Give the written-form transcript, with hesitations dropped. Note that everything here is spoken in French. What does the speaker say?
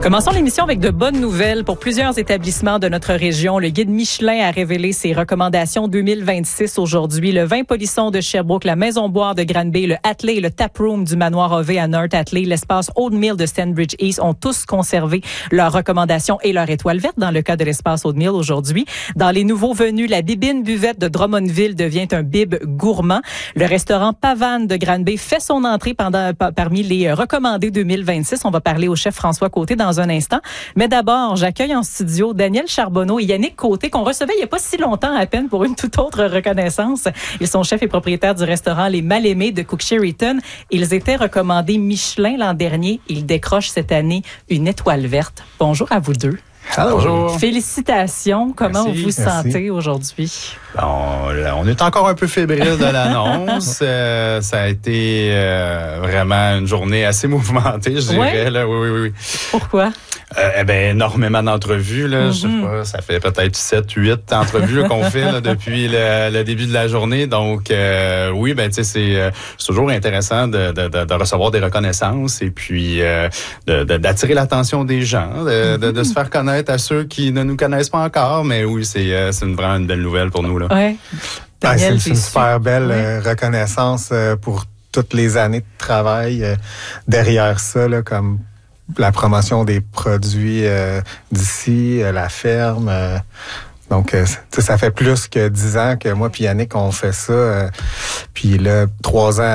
Commençons l'émission avec de bonnes nouvelles pour plusieurs établissements de notre région. Le guide Michelin a révélé ses recommandations 2026 aujourd'hui. Le Vin Polisson de Sherbrooke, la Maison Boire de Granby, le Atlee, le Taproom du Manoir OV à North Atlee, l'espace Old Mill de Stanbridge East ont tous conservé leurs recommandations et leur étoile verte dans le cas de l'espace Old Mill aujourd'hui. Dans les nouveaux venus, la Bibine Buvette de Drummondville devient un bib gourmand. Le restaurant Pavane de Granby fait son entrée parmi les recommandés 2026. On va parler au chef François Côté dans un instant. Mais d'abord, j'accueille en studio Daniel Charbonneau et Yannick Côté qu'on recevait il n'y a pas si longtemps à peine pour une toute autre reconnaissance. Ils sont chefs et propriétaires du restaurant Les Mal-Aimés de Cook Sheraton. Ils étaient recommandés Michelin l'an dernier. Ils décrochent cette année une étoile verte. Bonjour à vous deux. Bonjour. Félicitations. Comment vous sentez aujourd'hui? On est encore un peu fébrile de l'annonce. Ça a été vraiment une journée assez mouvementée, je dirais. Là. Oui. Pourquoi? Énormément d'entrevues. Là. Je sais pas, ça fait peut-être 7-8 entrevues qu'on fait là, depuis le début de la journée. Donc, c'est toujours intéressant de recevoir des reconnaissances et puis d'attirer l'attention des gens, de se faire connaître à ceux qui ne nous connaissent pas encore. Mais oui, c'est vraiment une belle nouvelle pour nous. Là. Ouais. Daniel, c'est une super belle reconnaissance pour toutes les années de travail derrière ça, là, comme la promotion des produits d'ici, la ferme. Donc, ça fait plus que 10 ans que moi puis Yannick, on fait ça. Puis là, 3 ans